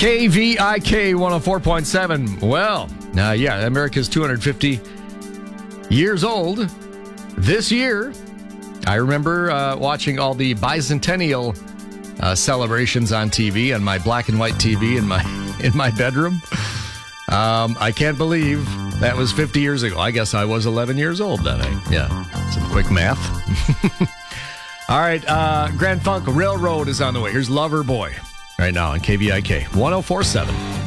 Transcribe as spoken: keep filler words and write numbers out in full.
K V I K one oh four point seven. Well, uh, yeah, America's two hundred fifty years old this year. I remember uh, watching all the bicentennial uh, celebrations on T V, on my black and white T V in my in my bedroom. Um, I can't believe that was fifty years ago. I guess I was eleven years old then. I, yeah, some quick math. All right, uh, Grand Funk Railroad is on the way. Here's Lover Boy right now on K V I K one oh four point seven.